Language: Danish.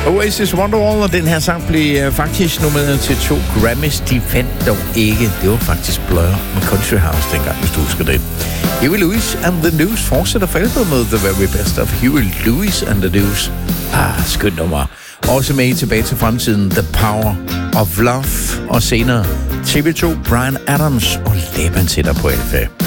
Oasis Wonderwall, og den her sang blev faktisk nomineret til 2 Grammys. De fandt dog ikke. Det var faktisk Blur med Country House dengang, hvis du husker det. Huey Lewis and the News fortsætter for albumet The Very Best of Huey Lewis and the News. Skønt nummer. Også med Tilbage til fremtiden, The Power of Love, og senere TV2, Bryan Adams og Læbensætter på Alfa.